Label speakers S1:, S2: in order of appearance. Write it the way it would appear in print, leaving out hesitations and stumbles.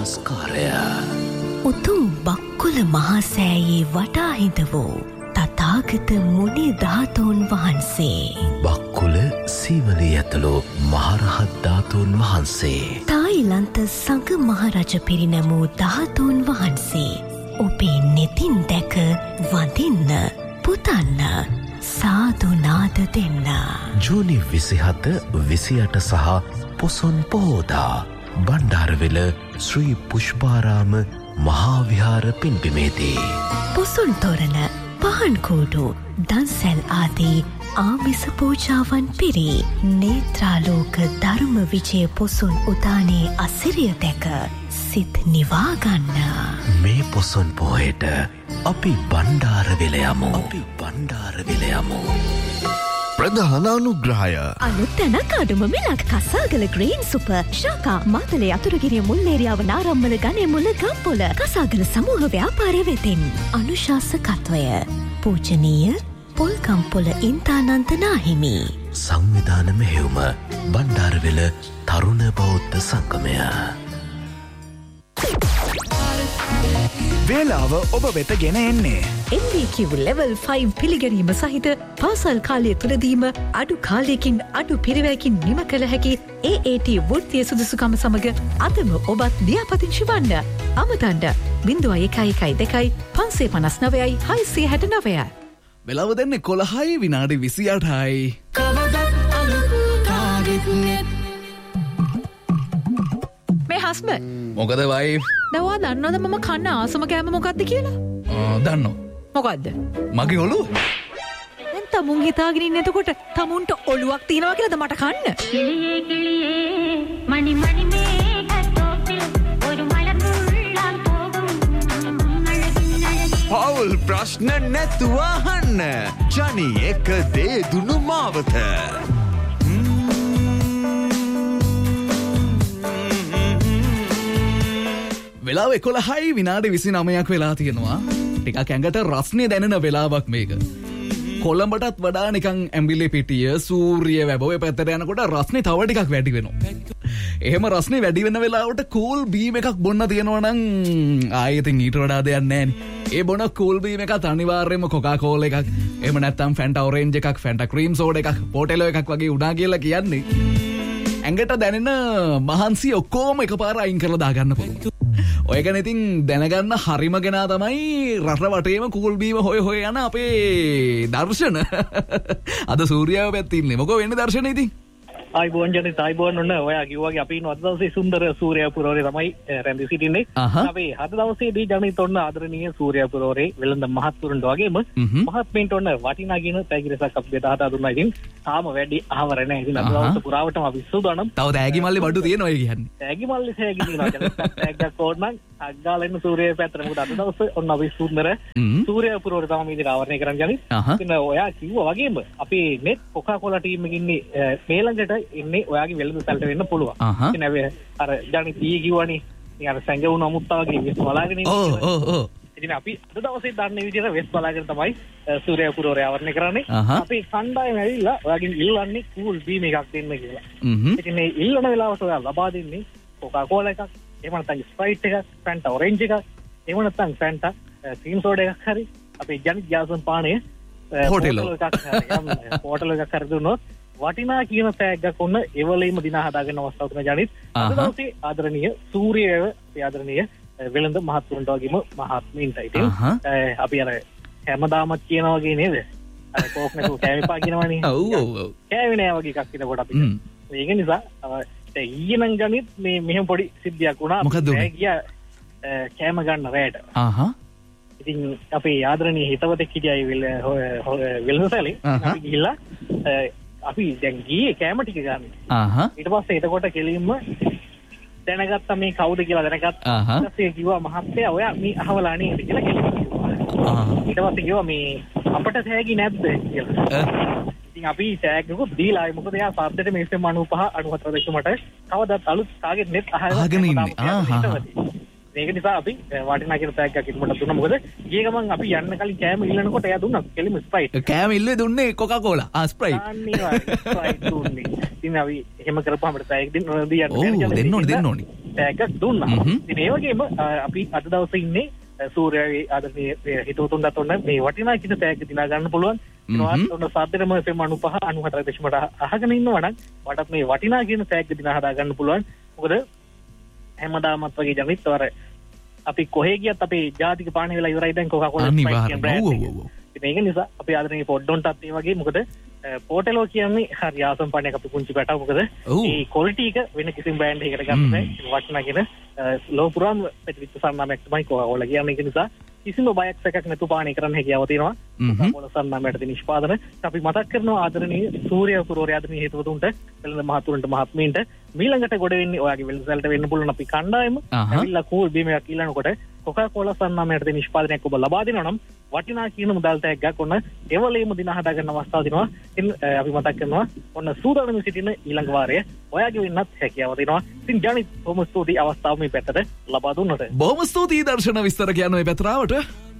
S1: නමස්කාරය.
S2: උතුම් බක්කුල මහසෑයේ වටා හිඳ වූ තථාගත මුනි ධාතුන් වහන්සේ.
S1: බක්කුල සීවලී ඇතුළු මහරහත් ධාතුන් වහන්සේ.
S2: තායිලන්ත සංඝ මහරජ පිරිනැමූ ධාතුන් වහන්සේ. ඔබේ නෙතින් දැක වඳින්න පුතන්න සාදුනාද දෙන්න.
S1: ජූනි 27, 28 සහ පොසොන් පොහෝදා බණ්ඩාරවෙල ශ්‍රී පුෂ්පාරාම මහාවිහාර පින්බිමේදී.
S2: පොසොන් තොරණ, පහන් කූඩු, දන්සැල් ආදී ආමිස පූජාවන් පිරී නේත්‍රාලෝක ධර්ම විජය පොසොන් උදානයේ අසිරිය දැක සිත් නිවාගන්න.
S1: මේ පොසොන් පොහේට අපි බණ්ඩාරවෙල යමු.
S3: ප්‍රධාන අනුග්‍රහය
S2: අලුත් තැනක් අඩුම මිලක් කසාගල ග්‍රීන් සුපර් ශාකා මාතලේ අතුරුගිරිය මුල්ලේරියාව නාරම්මල ගනේ මුල ගම්පොල කසාගල සමූහ ව්‍යාපාරය වෙතින් අනුශාසකත්වය පූජනීය පොල්කම්පොල ඉන්තානන්ත නාහිමි.
S1: සංවිධාන මෙහෙයුම බණ්ඩාරවෙල තරුණ බෞද්ධ සංගමය.
S3: වේලාව ඔබ වෙත ගෙන එන්නේ
S4: MBQ level 5 පිළිගැනීම සහිත පාසල් කාලය තුලදීම අඩු කාලයකින් අඩු පිරිවැයකින් නිම කළ හැකි AAT වෘත්තීය සුදුසුකම සමග අදම ඔබත් ලියාපදිංචි වන්න. අමතන්න 0112 559යි 669.
S3: වෙලාව දෙන්නේ 11යි විනාඩි 28යි.
S4: මේ හස්බන්ඩ්
S3: මොකද වයිෆ්?
S4: දවවා දන්නවද මම කන්න ආසම කෑම මොකක්ද කියලා?
S3: දන්නෝ.
S4: මොකක්ද?
S3: මගේ ඔළුව.
S4: දැන් තමුන් හිතාගෙන ඉන්න එතකොට තමුන්ට ඔළුවක් තියනවා කියලාද මට කන්න?
S5: කිලියේ කිලියේ මණි මණි මේකතෝපිල් ഒരു മലമുള്ളാൻ പോകും
S6: පවුල් ප්‍රශ්න නැතුව අහන්න. ජනි එක දේ දුනු මාවත.
S3: වෙලාව 11යි විනාඩි 29ක් වෙලා තියෙනවා. ටිකක් ඇඟට රස්නේ දැනෙන වෙලාවක් මේක. කොළඹටත් වඩා නිකන් ඇඹිලි පිටිය සූර්ය වැබෝවේ පැත්තට යනකොට රස්නේ තව ටිකක් වැඩි වෙනවා. එහෙම රස්නේ වැඩි වෙන වෙලාවට කූල් බීම් එකක් බොන්න තියෙනවා නම් ආයෙත් ඊට වඩා දෙයක් නැහැනේ. ඒ බොන කූල් බීම් එකත් අනිවාර්යයෙන්ම කොකා කෝලා එකක්. එහෙම නැත්නම් ෆැන්ටා ඔරෙන්ජ් එකක්, ෆැන්ටා ක්‍රීම් සෝඩා එකක්, පෝටෙලෝ එකක් වගේ උනා කියලා කියන්නේ. ඇඟට දැනෙන මහන්සි ඔක්කොම එකපාර අයින් කරලා දාගන්න පුළුවන්. ඔය ගැන ඉතින් දැනගන්න හරිම ගෙනා තමයි රට වටේම කූල් බීම හොය යන අපේ දර්ශන. අද සූර්යාව පැත්තේ ඉන්නේ. මොකෝ වෙන්නේ දර්ශන ඉතින්?
S7: ආයිබෝන් ජනිත ආයිබෝන් ඔන්න ඔයා කිව්වාගේ අපි ඉන්න අද දවසේ සුන්දර සූර්යාපුරෝරේ තමයි රැඳී සිටින්නේ. අපි අද දවසේදී ජනිත ඔන්න ආදරණීය සූර්යාපුරෝරේ වෙළඳ මහත්තුරුන්ට වගේම මහත්මීන්ට ඔන්න වටිනා කියන පැගිරසක් අපි බෙදා දුන්නා. ඉතින් තාම වැඩි ආවර නැහැ. ඉතින් අද දවස් පුරාවටම අපි සූදානම්.
S3: තව තෑගි මල්ලේ බඩු තියෙනවා ඔය කියන්නේ.
S7: තෑගි මල්ලේ තෑගි තියෙනවා. තෑග්ගක් ඕන නම් අග්ගාලෙන්න සූර්යාවේ පැත්තට. මොකද අද දවසේ ඔන්න අපි සුන්දර සූර්යාපුරෝරේ තමයි මේ ආවරණය කරන් ජනිත. ඉතින් ඔයා කිව්වා වගේම අපි net කොකාකෝලා ටීම් එකේ ඉන්නේ මේ ළඟට ඉන්නේ ඔයාගේ වෙළඳ සැලට වෙන්න පුළුවන්. ඉතින් අර ජනිත ඊ කිව්වනේ ඉතින් අර සංගවුන අමුත්තා වගේ වෙස් බලාගෙන ඉන්නේ. ඔව්. ඉතින් අපි අද දවසේ දන්නේ විදිහට වෙස් බලාගෙන තමයි සූර්යාපුරෝරේ ආවරණය කරන්නේ. අපි කණ්ඩායම ඇවිල්ලා ඔයාගෙන් ඉල්ලන්නේ කූල් බීම් එකක් දෙන්න කියලා. ඉතින් මේ ඉල්ලන වෙලාවට ඔයා ලබා දෙන්නේ කොකාකෝලා එකක්, එහෙම නැත්නම් ස්ප්‍රයිට් එකක්, ෆැන්ටා ඔරෙන්ජ් එකක්, එහෙම නැත්නම් ෆැන්ටා ක්‍රීම් සෝඩා එකක් හරි අපේ ජනිත් ජාසන් පානය පෝටෙලෝ එකක් හරි දුන්නොත් වටිනා කියන තෑග්ගක් ඔන්න එවලෙම දිනා හදාගෙන අවස්ථාව තුන ජනිත්. අද දවසේ ආදරණීය සූර්යව ආදරණීය වෙළඳ මහත්තුරුන්ට වගේම මහත්මීන්ට ඉතින් අපි අර හැමදාමත් කියනවා වගේ නේද? අර කෝක් නැතුව කෑමිපා කියනවනේ. ඔව්. කෑවේ නෑ වගේ එකක් කියනකොට අපි. ඒක නිසා ඊයේ නම් ජනිත් මේ මෙහෙම පොඩි සිද්ධියක් වුණා.
S3: මොකද උනේ?
S7: ගියා කෑම ගන්න රැයට. ඉතින් අපේ ආදරණීය හිතවතෙක් හිටියයි වෙළඳසැලේ. අපි ගිහිල්ලා අපි දැන් ගියේ කෑම ටික ගන්න. ඊට පස්සේ එතකොට කෙලින්ම දැනගත්තා මේ කවුද කියලා දැනගත්තා. ඊට පස්සේ කිව්වා මහත්තයා ඔයා මේ අහවලා නේද කියලා කිව්වා. ඊට පස්සේ කිව්වා මේ අපට තෑගි නැද්ද කියලා. ඉතින් අපි තෑග්ගකුත් දීලා ආයි මොකද එයා සාද්දට මේ FM 95 94 මට කවදාත් අලුත් කාගෙත් net අහගෙන ඉන්නේ. මේක නිසා අපි වටිනා කියන තෑග්ගක් ඉක්මනට දුන්නා. මොකද ගිය ගමන් අපි යන්න කලින් කෑම ඉල්ලනකොට එයා දුන්නා කෙලිම ස්ප්‍රයිට්.
S3: කෑම ඉල්ලුවේ දුන්නේ කොකාකෝලා. ස්ප්‍රයිට්.
S7: අනිවාර්යයෙන් ස්ප්‍රයිට් දුන්නේ. ඉතින් අපි එහෙම කරපුවාම තෑග් දෙන්න
S3: දෙන්න ඕනේ.
S7: තෑග්ගක් දුන්නා. ඉතින් ඒ වගේම අපි අද දවසේ ඉන්නේ සූර්යාගේ ආදරණීය හිතවතුන්ට ඔන්න මේ වටිනා කින තෑග්ග දිනා ගන්න පුළුවන්. ඒවත් ඔන්න සාද්දරම FM 95 94.8 අහගෙන ඉන්නවා නම් වටත් මේ වටිනා කියන තෑග්ග දිනා හදා ගන්න පුළුවන්. මොකද හැමදාමත් වගේ ජනිත් වර අපි කොහේ ගියත් අපේ ජාතික පානේ වෙලා ඉවරයි දැන් කොකාකෝලා ස්ප්‍රයිට් කියන බ්‍රෑන්ඩ් එක. මේක නිසා අපි ආදරණීය පොඩ්ඩොන්ටත් ඒ වගේ මොකද පෝටෙලෝ කියන්නේ හරි ආසම් පානයක් අපි පුංචි පැටව මොකද මේ ක්වොලිටි එක වෙන කිසිම බ්‍රෑන්ඩ් එකකට ගන්න බෑ. වටිනා කියන ලෝ පුරාම පිටිවිත් සම්මානයක් තමයි කොකාකෝලා කියන්නේ. ඒක නිසා කිසිම බයක් එකක් නැතුව පානය කරන්න හැකියාව තියෙනවා. කොකාකෝලා සම්මානයට තියෙන නිෂ්පාදන අපි මතක් කරනවා ආදරණීය සූර්ය පුරෝරය ආදරණීය හේතුවතුන්ට වෙළඳ මහතුරුන්ට මහත්මීන්ට මීළඟට ගොඩ වෙන්නේ ඔයාගේ වෙළඳසැලට වෙන්න පුළුවන් අපි කණ්ඩායම ඇවිල්ලා කූල් බීමයක් ඊළඟකොට කොකාකෝලා සම්මානයට තියෙන නිෂ්පාදනයක් ඔබ ලබා දෙනවා නම් වටිනා කියන මුදල් තෑග්ගක් ඔන්න එවලේම දින හදා ගන්න අවස්ථාව දෙනවා. ඉතින් අපි මතක් කරනවා ඔන්න සූදානම් සිටින ඊළඟ වාරයේ ඔයාගේ වෙන්නත් හැකියාව දෙනවා. ඉතින් ජනිත් බොහොම ස්තුතියි අවස්ථාව මේ පැත්තට ලබා දුන්නට.
S3: බොහොම ස්තුතියි දර්ශන විස්තර කියන මේ පැත්‍රාවට.